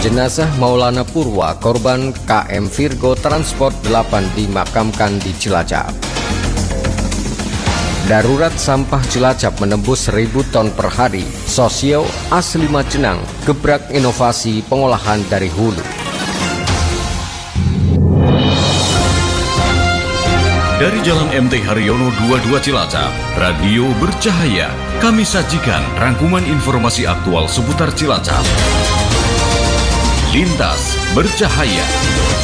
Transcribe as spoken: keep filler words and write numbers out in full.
Jenazah Maulana Purwa, korban K M Virgo Transport delapan dimakamkan di Cilacap. Darurat sampah Cilacap menembus seribu ton per hari. Sosio asli Majenang, gebrak inovasi pengolahan dari hulu. Dari Jalan M T Haryono dua puluh dua Cilacap, Radio Bercahaya, kami sajikan rangkuman informasi aktual seputar Cilacap. Lintas Bercahaya.